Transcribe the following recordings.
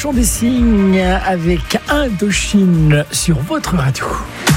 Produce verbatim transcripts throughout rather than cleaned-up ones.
chant des cygnes avec Indochine sur votre radio.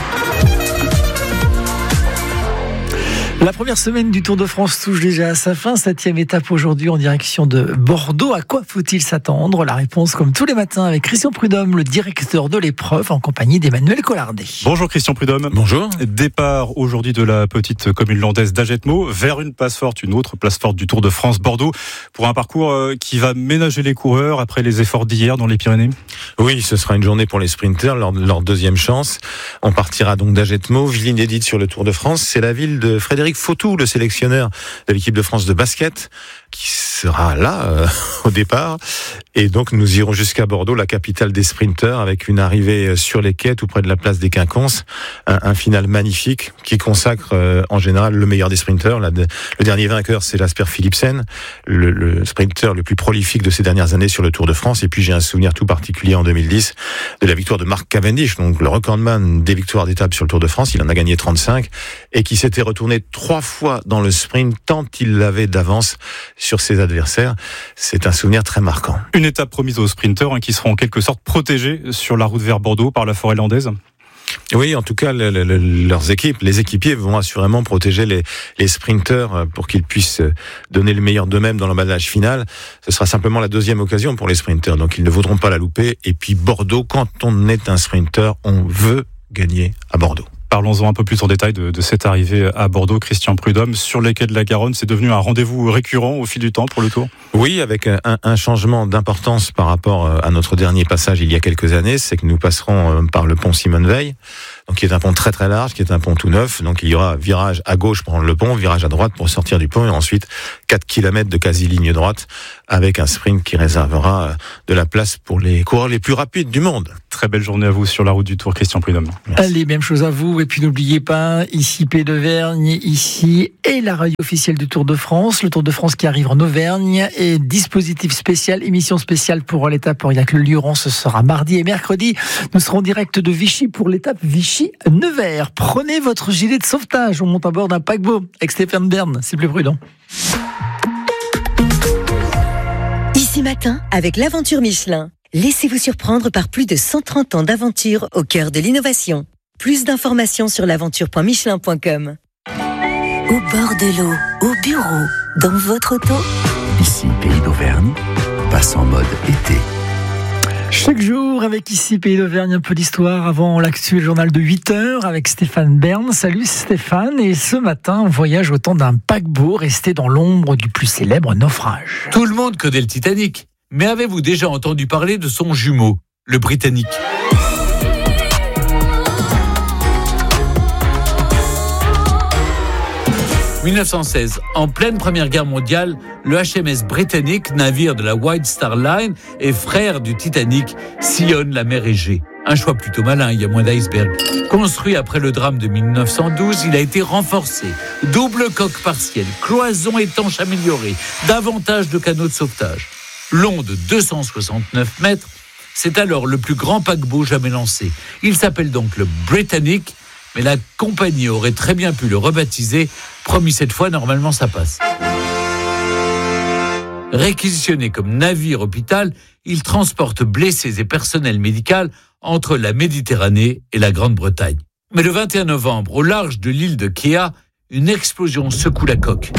La première semaine du Tour de France touche déjà à sa fin. Septième étape aujourd'hui en direction de Bordeaux. À quoi faut-il s'attendre ? La réponse, comme tous les matins, avec Christian Prudhomme, le directeur de l'épreuve, en compagnie d'Emmanuel Collardet. Bonjour Christian Prudhomme. Bonjour. Départ aujourd'hui de la petite commune landaise d'Agetmo vers une place forte, une autre place forte du Tour de France, Bordeaux, pour un parcours qui va ménager les coureurs après les efforts d'hier dans les Pyrénées. Oui, ce sera une journée pour les sprinters, leur, leur deuxième chance. On partira donc d'Agetmo, ville inédite sur le Tour de France. C'est la ville de Frédéric Fautou, le sélectionneur de l'équipe de France de basket, qui sera là euh, au départ. Et donc nous irons jusqu'à Bordeaux, la capitale des sprinters, avec une arrivée sur les quais tout près de la place des Quinconces. Un, un final magnifique qui consacre euh, en général le meilleur des sprinters. La, le dernier vainqueur, c'est Jasper Philipsen, le, le sprinter le plus prolifique de ces dernières années sur le Tour de France. Et puis j'ai un souvenir tout particulier en deux mille dix de la victoire de Mark Cavendish, donc le recordman des victoires d'étape sur le Tour de France. Il en a gagné trente-cinq et qui s'était retourné trois fois dans le sprint tant il l'avait d'avance sur ses adversaires. C'est un souvenir très marquant. Une étape promise aux sprinteurs hein, qui seront en quelque sorte protégés sur la route vers Bordeaux par la forêt landaise. Oui, en tout cas, le, le, leurs équipes, les équipiers vont assurément protéger les, les sprinteurs pour qu'ils puissent donner le meilleur d'eux-mêmes dans l'emballage final. Ce sera simplement la deuxième occasion pour les sprinteurs, donc ils ne voudront pas la louper. Et puis Bordeaux, quand on est un sprinter, on veut gagner à Bordeaux. Parlons-en un peu plus en détail de, de cette arrivée à Bordeaux, Christian Prudhomme. Sur les quais de la Garonne, c'est devenu un rendez-vous récurrent au fil du temps pour le Tour ? Oui, avec un, un changement d'importance par rapport à notre dernier passage il y a quelques années, c'est que nous passerons par le pont Simone Veil, donc qui est un pont très très large, qui est un pont tout neuf. Donc il y aura virage à gauche pour prendre le pont, virage à droite pour sortir du pont, et ensuite quatre kilomètres de quasi-ligne droite avec un sprint qui réservera de la place pour les coureurs les plus rapides du monde. Très belle journée à vous sur la route du Tour, Christian Prudhomme. Merci. Allez, même chose à vous. Et puis n'oubliez pas, ici Pays d'Auvergne, ici et la radio officielle du Tour de France. Le Tour de France qui arrive en Auvergne et dispositif spécial, émission spéciale pour l'étape Aurillac le Luron. Ce sera mardi et mercredi. Nous serons en direct de Vichy pour l'étape Vichy-Nevers. Prenez votre gilet de sauvetage. On monte à bord d'un paquebot avec Stéphane Bern. C'est plus prudent. Ici Matin, avec l'aventure Michelin. Laissez-vous surprendre par plus de cent trente ans d'aventure au cœur de l'innovation. Plus d'informations sur l'aventure point michelin point com. Au bord de l'eau, au bureau, dans votre auto. Ici, Pays d'Auvergne, passe en mode été. Chaque jour, avec ici Pays d'Auvergne, un peu d'histoire avant l'actuel journal de huit heures avec Stéphane Bern. Salut Stéphane, et ce matin, on voyage au temps d'un paquebot resté dans l'ombre du plus célèbre naufrage. Tout le monde connaît le Titanic, mais avez-vous déjà entendu parler de son jumeau, le Britannic ? dix-neuf cent seize, en pleine Première Guerre mondiale, le H M S Britannic, navire de la White Star Line et frère du Titanic, sillonne la mer Égée. Un choix plutôt malin, il y a moins d'iceberg. Construit après le drame de dix-neuf cent douze, il a été renforcé. Double coque partielle, cloison étanche améliorée, davantage de canaux de sauvetage. Long de deux cent soixante-neuf mètres, c'est alors le plus grand paquebot jamais lancé. Il s'appelle donc le Britannic, mais la compagnie aurait très bien pu le rebaptiser. Promis cette fois, normalement ça passe. Réquisitionné comme navire hôpital, il transporte blessés et personnel médical entre la Méditerranée et la Grande-Bretagne. Mais le vingt et un novembre, au large de l'île de Kea, une explosion secoue la coque.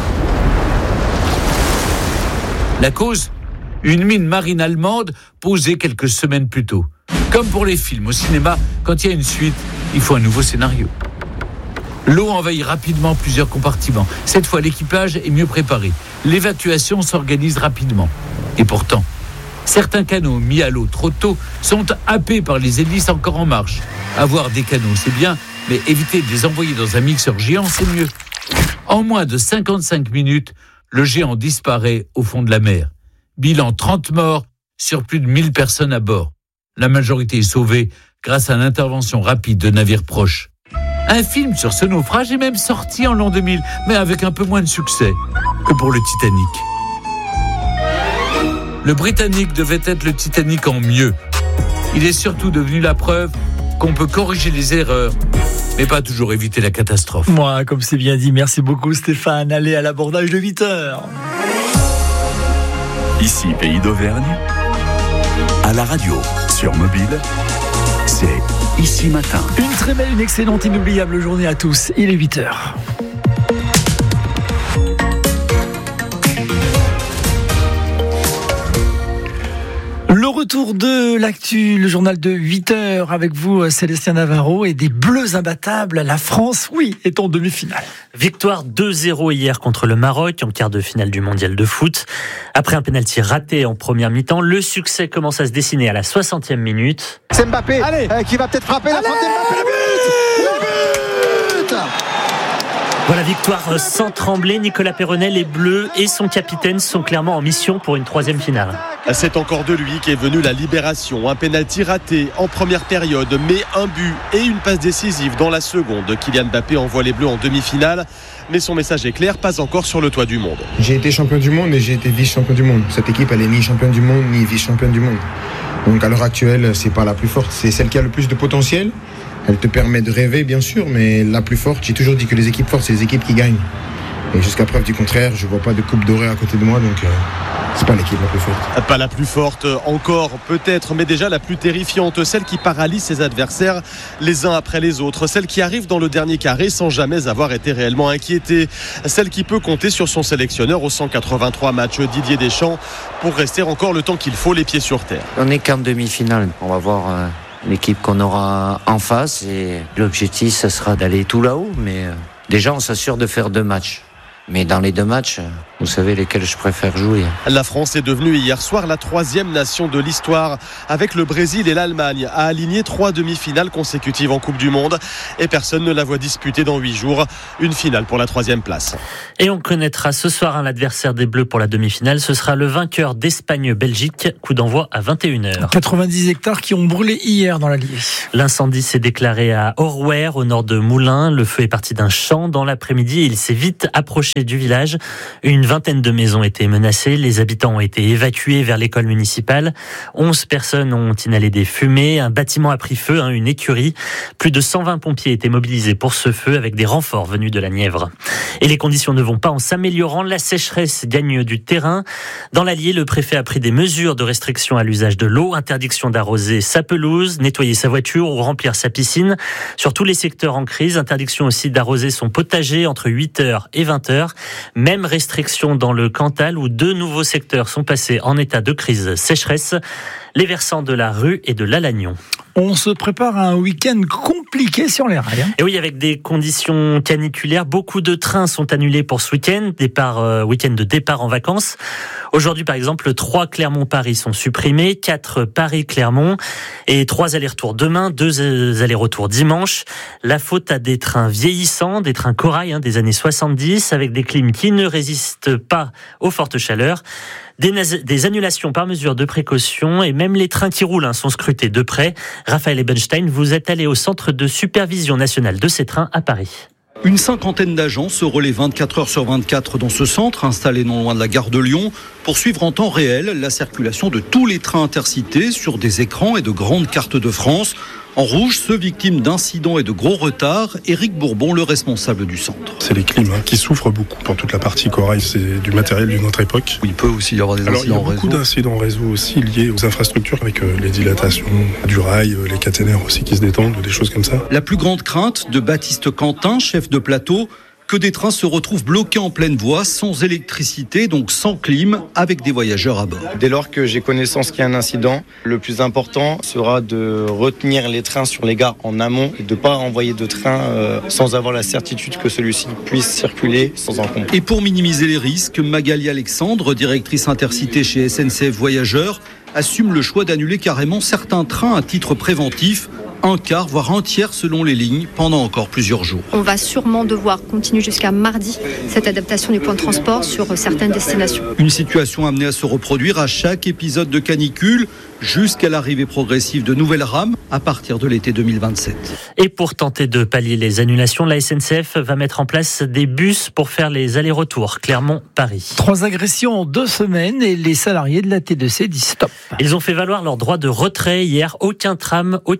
La cause ? Une mine marine allemande posée quelques semaines plus tôt. Comme pour les films au cinéma, quand il y a une suite, il faut un nouveau scénario. L'eau envahit rapidement plusieurs compartiments. Cette fois, l'équipage est mieux préparé. L'évacuation s'organise rapidement. Et pourtant, certains canaux mis à l'eau trop tôt sont happés par les hélices encore en marche. Avoir des canaux, c'est bien, mais éviter de les envoyer dans un mixeur géant, c'est mieux. En moins de cinquante-cinq minutes, le géant disparaît au fond de la mer. Bilan trente morts sur plus de mille personnes à bord. La majorité est sauvée grâce à l'intervention rapide de navires proches. Un film sur ce naufrage est même sorti en l'an deux mille, mais avec un peu moins de succès que pour le Titanic. Le Britannic devait être le Titanic en mieux. Il est surtout devenu la preuve qu'on peut corriger les erreurs, mais pas toujours éviter la catastrophe. Moi, comme c'est bien dit, merci beaucoup Stéphane. Allez à l'abordage de huit heures. Ici, Pays d'Auvergne, À la radio, sur mobile, c'est Ici Matin. Une très belle, une excellente, inoubliable journée à tous. Il est huit heures. Le retour de l'actu, le journal de huit heures avec vous, Célestin Navarro, et des Bleus imbattables. La France, oui, est en demi-finale. Victoire deux zéro hier contre le Maroc en quart de finale du mondial de foot. Après un pénalty raté en première mi-temps, le succès commence à se dessiner à la soixantième minute. C'est Mbappé euh, qui va peut-être frapper la frappe d'Mbappé, le but, le but. Voilà, victoire sans trembler. Nicolas Peyronnet, les Bleus et son capitaine sont clairement en mission pour une troisième finale. C'est encore de lui qu'est venue la libération. Un pénalty raté en première période, mais un but et une passe décisive dans la seconde. Kylian Mbappé envoie les Bleus en demi-finale, mais son message est clair, pas encore sur le toit du monde. J'ai été champion du monde et j'ai été vice-champion du monde. Cette équipe, elle est ni championne du monde ni vice-championne du monde. Donc à l'heure actuelle, c'est pas la plus forte, c'est celle qui a le plus de potentiel. Elle te permet de rêver, bien sûr, mais la plus forte, j'ai toujours dit que les équipes fortes, c'est les équipes qui gagnent. Et jusqu'à preuve du contraire, je vois pas de coupe dorée à côté de moi, donc euh, c'est pas l'équipe la plus forte. Pas la plus forte encore, peut-être, mais déjà la plus terrifiante, celle qui paralyse ses adversaires les uns après les autres, celle qui arrive dans le dernier carré sans jamais avoir été réellement inquiétée, celle qui peut compter sur son sélectionneur aux cent quatre-vingt-trois matchs, Didier Deschamps, pour rester encore le temps qu'il faut, les pieds sur terre. On n'est qu'en demi-finale, on va voir euh, l'équipe qu'on aura en face, et l'objectif, ce sera d'aller tout là-haut, mais euh, déjà on s'assure de faire deux matchs. Mais dans les deux matchs, vous savez lesquels je préfère jouer. La France est devenue hier soir la troisième nation de l'histoire, avec le Brésil et l'Allemagne, à aligner trois demi-finales consécutives en Coupe du Monde. Et personne ne la voit disputer dans huit jours. Une finale pour la troisième place. Et on connaîtra ce soir un adversaire des Bleus pour la demi-finale. Ce sera le vainqueur d'Espagne-Belgique. Coup d'envoi à vingt et une heures. quatre-vingt-dix hectares qui ont brûlé hier dans l'Allier. L'incendie s'est déclaré à Orwer, au nord de Moulins. Le feu est parti d'un champ dans l'après-midi. Il s'est vite approché du village. Une vingtaine de maisons étaient menacées. Les habitants ont été évacués vers l'école municipale. Onze personnes ont inhalé des fumées. Un bâtiment a pris feu, hein, une écurie. Plus de cent vingt pompiers étaient mobilisés pour ce feu avec des renforts venus de la Nièvre. Et les conditions ne vont pas en s'améliorant. La sécheresse gagne du terrain. Dans l'Allier, le préfet a pris des mesures de restriction à l'usage de l'eau. Interdiction d'arroser sa pelouse, nettoyer sa voiture ou remplir sa piscine. Sur tous les secteurs en crise, interdiction aussi d'arroser son potager entre huit heures et vingt heures. Même restriction dans le Cantal où deux nouveaux secteurs sont passés en état de crise sécheresse, les versants de la Rue et de l'Alagnon. On se prépare à un week-end compliqué sur les rails. Hein. Et oui, avec des conditions caniculaires, beaucoup de trains sont annulés pour ce week-end, départ, euh, week-end de départ en vacances. Aujourd'hui, par exemple, trois Clermont-Paris sont supprimés, quatre Paris-Clermont et trois allers-retours demain, deux allers-retours dimanche. La faute à des trains vieillissants, des trains corail hein, des années soixante-dix, avec des clims qui ne résistent pas aux fortes chaleurs. Des, naz- des annulations par mesure de précaution et même les trains qui roulent hein, sont scrutés de près. Raphaël Ebenstein, vous êtes allé au centre de supervision nationale de ces trains à Paris. Une cinquantaine d'agents se relaient vingt-quatre heures sur vingt-quatre dans ce centre, installé non loin de la gare de Lyon, pour suivre en temps réel la circulation de tous les trains intercités sur des écrans et de grandes cartes de France. En rouge, ceux victimes d'incidents et de gros retards, Éric Bourbon, le responsable du centre. C'est les clims hein, qui souffrent beaucoup pour toute la partie corail, c'est du matériel d'une autre époque. Il peut aussi y avoir des Alors, incidents en réseau. Il y a beaucoup d'incidents réseau aussi liés aux infrastructures avec euh, les dilatations du rail, euh, les caténaires aussi qui se détendent, des choses comme ça. La plus grande crainte de Baptiste Quentin, chef de plateau, que des trains se retrouvent bloqués en pleine voie, sans électricité, donc sans clim, avec des voyageurs à bord. Dès lors que j'ai connaissance qu'il y a un incident, le plus important sera de retenir les trains sur les gares en amont et de ne pas envoyer de train euh, sans avoir la certitude que celui-ci puisse circuler sans encombre. Et pour minimiser les risques, Magali Alexandre, directrice intercité chez S N C F Voyageurs, assume le choix d'annuler carrément certains trains à titre préventif, un quart, voire un tiers selon les lignes, pendant encore plusieurs jours. On va sûrement devoir continuer jusqu'à mardi cette adaptation du point de transport sur certaines destinations. Une situation amenée à se reproduire à chaque épisode de canicule, jusqu'à l'arrivée progressive de nouvelles rames à partir de l'été deux mille vingt-sept. Et pour tenter de pallier les annulations, la S N C F va mettre en place des bus pour faire les allers-retours Clermont-Paris. Trois agressions en deux semaines et les salariés de la T deux C disent stop. Ils ont fait valoir leur droit de retrait hier. Aucun tram, aucun bus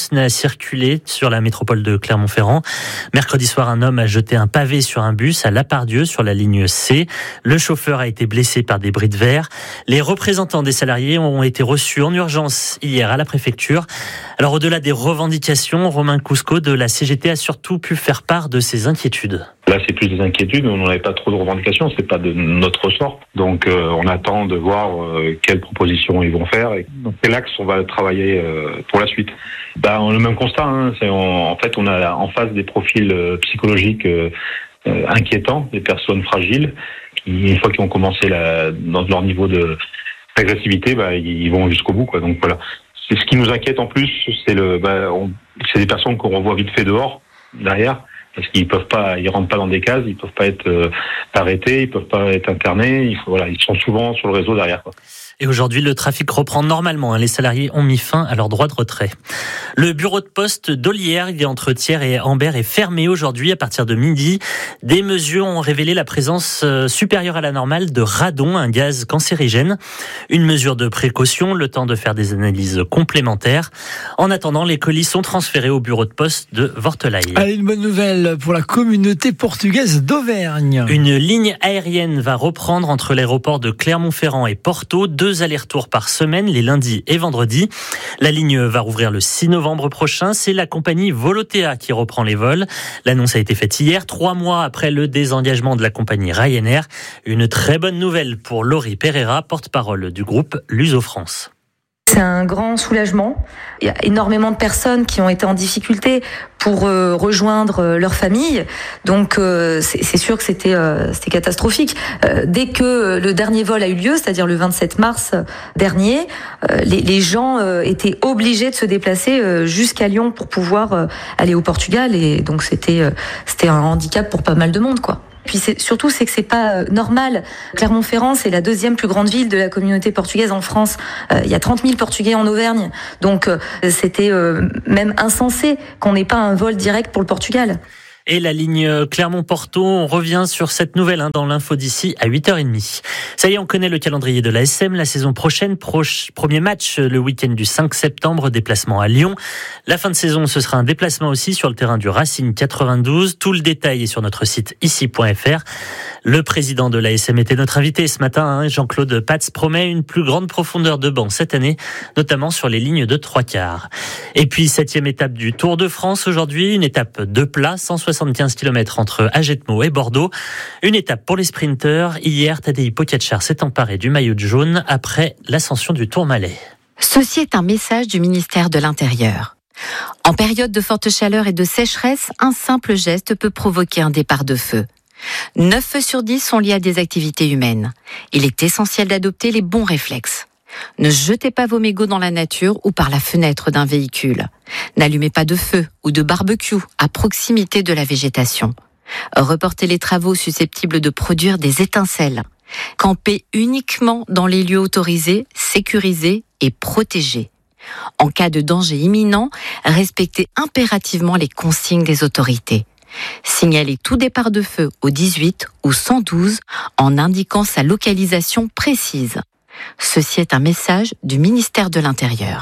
bus n'a circulé sur la métropole de Clermont-Ferrand. Mercredi soir, un homme a jeté un pavé sur un bus à Lapardieu sur la ligne C. Le chauffeur a été blessé par des bris de verre. Les représentants des salariés ont été reçus en urgence hier à la préfecture. Alors au-delà des revendications, Romain Cousco de la C G T a surtout pu faire part de ses inquiétudes. Là, c'est plus des inquiétudes. On n'avait pas trop de revendications. C'est pas de notre ressort. Donc, euh, on attend de voir euh, quelles propositions ils vont faire. Et donc, c'est là qu'on va travailler euh, pour la suite. Bah, on a le même constat. Hein. C'est on, en fait, on a en face des profils euh, psychologiques euh, euh, inquiétants, des personnes fragiles qui, une fois qu'ils ont commencé la, dans leur niveau de agressivité, bah, ils vont jusqu'au bout, quoi. Donc voilà. C'est ce qui nous inquiète en plus. C'est le, bah, on, c'est des personnes qu'on revoit vite fait dehors, derrière. Parce qu'ils peuvent pas, ils rentrent pas dans des cases, ils peuvent pas être euh, arrêtés, ils peuvent pas être internés. Il faut, voilà, ils sont souvent sur le réseau derrière, quoi. Et aujourd'hui, le trafic reprend normalement. Les salariés ont mis fin à leur droit de retrait. Le bureau de poste d'Ollières, il est entre Thiers et Ambert, est fermé aujourd'hui à partir de midi. Des mesures ont révélé la présence supérieure à la normale de radon, un gaz cancérigène. Une mesure de précaution, le temps de faire des analyses complémentaires. En attendant, les colis sont transférés au bureau de poste de Vortelaye. Allez, une bonne nouvelle pour la communauté portugaise d'Auvergne. Une ligne aérienne va reprendre entre l'aéroport de Clermont-Ferrand et Porto. Deux Deux allers-retours par semaine, les lundis et vendredis. La ligne va rouvrir le six novembre prochain. C'est la compagnie Volotea qui reprend les vols. L'annonce a été faite hier, trois mois après le désengagement de la compagnie Ryanair. Une très bonne nouvelle pour Laurie Pereira, porte-parole du groupe Luso France. C'est un grand soulagement. Il y a énormément de personnes qui ont été en difficulté pour euh, rejoindre euh, leur famille. Donc euh, c'est, c'est sûr que c'était, euh, c'était catastrophique. Euh, dès que le dernier vol a eu lieu, c'est-à-dire le vingt-sept mars dernier, euh, les, les gens euh, étaient obligés de se déplacer euh, jusqu'à Lyon pour pouvoir euh, aller au Portugal. Et donc c'était, euh, c'était un handicap pour pas mal de monde, quoi. Puis c'est, surtout, c'est que c'est pas normal. Clermont-Ferrand, c'est la deuxième plus grande ville de la communauté portugaise en France. Euh, il y a trente mille Portugais en Auvergne. Donc, euh, c'était euh, même insensé qu'on n'ait pas un vol direct pour le Portugal. Et la ligne Clermont-Porto, on revient sur cette nouvelle hein, dans l'info d'ici à huit heures trente. Ça y est, on connaît le calendrier de l'A S M. La saison prochaine, proche, premier match le week-end du cinq septembre, déplacement à Lyon. La fin de saison, ce sera un déplacement aussi sur le terrain du Racing quatre-vingt-douze. Tout le détail est sur notre site ici point f r. Le président de l'A S M était notre invité ce matin. Hein. Jean-Claude Patz promet une plus grande profondeur de banc cette année, notamment sur les lignes de trois quarts. Et puis, septième étape du Tour de France aujourd'hui, une étape de plat, cent soixante-quinze kilomètres entre Agetmo et Bordeaux. Une étape pour les sprinteurs. Hier, Tadej Pogačar s'est emparé du maillot jaune après l'ascension du Tourmalet. Ceci est un message du ministère de l'Intérieur. En période de forte chaleur et de sécheresse, un simple geste peut provoquer un départ de feu. neuf feux sur dix sont liés à des activités humaines. Il est essentiel d'adopter les bons réflexes. Ne jetez pas vos mégots dans la nature ou par la fenêtre d'un véhicule. N'allumez pas de feu ou de barbecue à proximité de la végétation. Reportez les travaux susceptibles de produire des étincelles. Campez uniquement dans les lieux autorisés, sécurisés et protégés. En cas de danger imminent, respectez impérativement les consignes des autorités. Signalez tout départ de feu au dix-huit ou cent douze en indiquant sa localisation précise. Ceci est un message du ministère de l'Intérieur.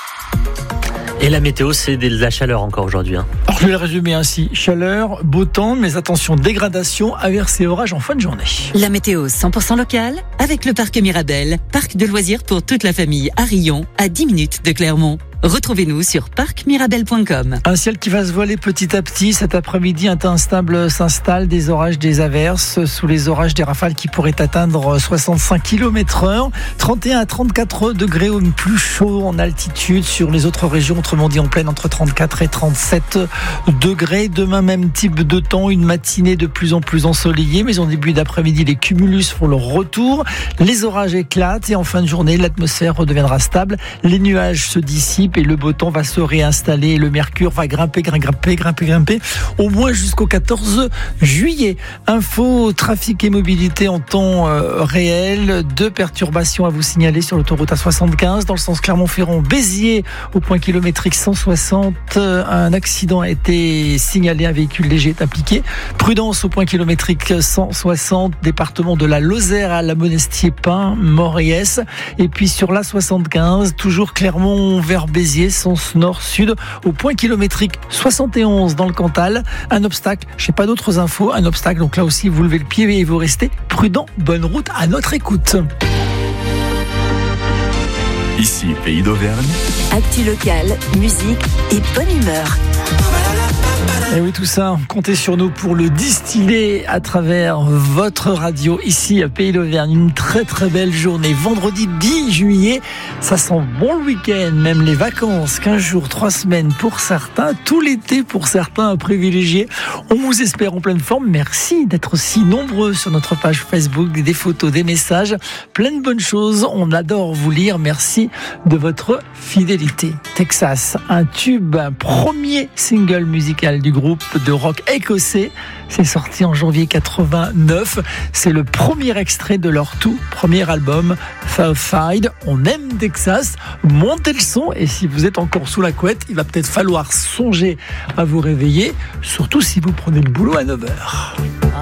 Et la météo, c'est de la chaleur encore aujourd'hui. Hein. Alors, je vais le résumer ainsi. Chaleur, beau temps, mais attention, dégradation, averses et orages en fin de journée. La météo cent pour cent locale avec le parc Mirabel, parc de loisirs pour toute la famille à Rion, à dix minutes de Clermont. Retrouvez-nous sur parc mirabel point com. Un ciel qui va se voiler petit à petit. Cet après-midi, un temps instable s'installe, des orages, des averses. Sous les orages, des rafales qui pourraient atteindre soixante-cinq kilomètres heure. trente et un à trente-quatre degrés au plus chaud en altitude. Sur les autres régions, autrement dit en pleine, entre trente-quatre et trente-sept degrés. Demain, même type de temps, une matinée de plus en plus ensoleillée. Mais en début d'après-midi, les cumulus font leur retour. Les orages éclatent et en fin de journée, l'atmosphère redeviendra stable. Les nuages se dissipent et le beau temps va se réinstaller. Le mercure va grimper, grimper, grimper, grimper, au moins jusqu'au quatorze juillet. Info, trafic et mobilité en temps euh, réel. Deux perturbations à vous signaler sur l'autoroute A soixante-quinze dans le sens Clermont-Ferrand-Béziers au point kilométrique cent soixante. Un accident a été signalé, un véhicule léger est impliqué. Prudence au point kilométrique cent soixante, département de la Lozère à la Monestier-Pin, Moriès. Et puis sur l'A soixante-quinze, toujours Clermont vers Béziers, Béziers, sens nord-sud, au point kilométrique soixante et onze dans le Cantal. Un obstacle, je n'ai pas d'autres infos, un obstacle, donc là aussi vous levez le pied et vous restez prudent. Bonne route à notre écoute. Ici, Pays d'Auvergne. Actu locale, musique et bonne humeur. Et oui, tout ça, comptez sur nous pour le distiller à travers votre radio ici à Pays d'Auvergne. Une très très belle journée. Vendredi dix juillet, ça sent bon le week-end, même les vacances, quinze jours, trois semaines pour certains, tout l'été pour certains à privilégier. On vous espère en pleine forme. Merci d'être si nombreux sur notre page Facebook, des photos, des messages, plein de bonnes choses. On adore vous lire. Merci de votre fidélité. Texas, un tube, un premier single musical du groupe de rock écossais. C'est sorti en janvier quatre-vingt-neuf. C'est le premier extrait de leur tout premier album, Southside. On aime Texas. Montez le son. Et si vous êtes encore sous la couette, il va peut-être falloir songer à vous réveiller. Surtout si vous prenez le boulot à neuf heures.